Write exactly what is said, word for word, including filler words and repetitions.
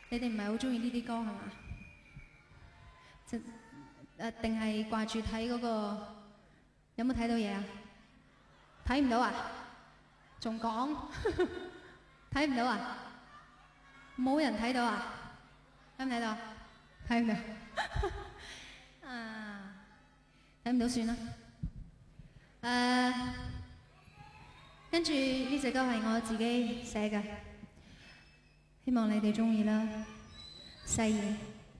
你哋唔係好中意呢啲歌係嘛？即誒定係掛住睇嗰個？有冇睇到嘢啊？睇唔到啊？仲講？睇唔到啊？冇人睇到啊？睇唔睇到？睇唔到。啊，睇唔到算啦。誒，跟住呢隻歌係我自己寫嘅，希望你哋中意啦。細嘢。